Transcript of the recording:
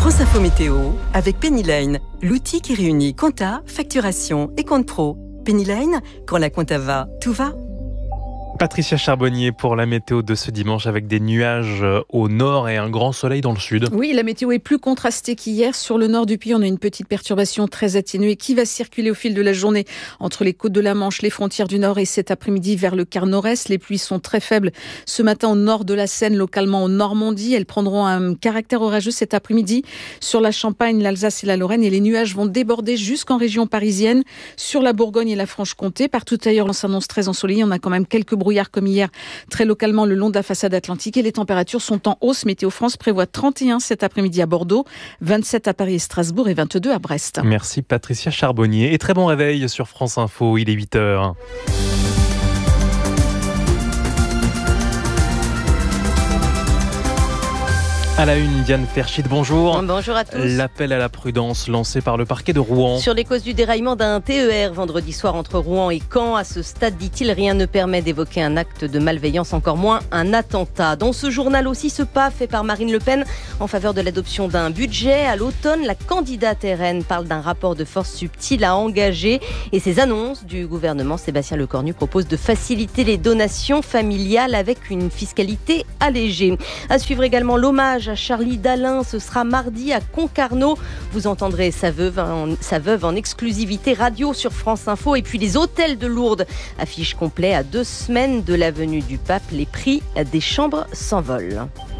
France Info Météo avec Penny Lane, l'outil qui réunit compta, facturation et compte pro. Penny Lane, quand la compta va, tout va. Patricia Charbonnier pour la météo de ce dimanche avec des nuages au nord et un grand soleil dans le sud. Oui, la météo est plus contrastée qu'hier. Sur le nord du pays, on a une petite perturbation très atténuée qui va circuler au fil de la journée entre les côtes de la Manche, les frontières du nord et cet après-midi vers le quart nord-est. Les pluies sont très faibles ce matin au nord de la Seine, localement en Normandie. Elles prendront un caractère orageux cet après-midi sur la Champagne, l'Alsace et la Lorraine. Et les nuages vont déborder jusqu'en région parisienne, sur la Bourgogne et la Franche-Comté. Partout ailleurs, on s'annonce très ensoleillé. On a quand même quelques brouillards comme hier, très localement le long de la façade atlantique. Et les températures sont en hausse. Météo France prévoit 31 cet après-midi à Bordeaux, 27 à Paris et Strasbourg et 22 à Brest. Merci Patricia Charbonnier. Et très bon réveil sur France Info, il est 8h. À la une, Diane Ferchit, bonjour. Bonjour à tous. L'appel à la prudence lancé par le parquet de Rouen. Sur les causes du déraillement d'un TER vendredi soir entre Rouen et Caen, à ce stade, dit-il, rien ne permet d'évoquer un acte de malveillance, encore moins un attentat. Dans ce journal aussi, ce pas fait par Marine Le Pen en faveur de l'adoption d'un budget. À l'automne, la candidate RN parle d'un rapport de force subtil à engager. Et ces annonces du gouvernement, Sébastien Lecornu propose de faciliter les donations familiales avec une fiscalité allégée. À suivre également l'hommage à Charlie Dalin, ce sera mardi à Concarneau. Vous entendrez sa veuve en exclusivité radio sur France Info. Et puis les hôtels de Lourdes affichent complet à 2 semaines de la venue du pape. Les prix des chambres s'envolent.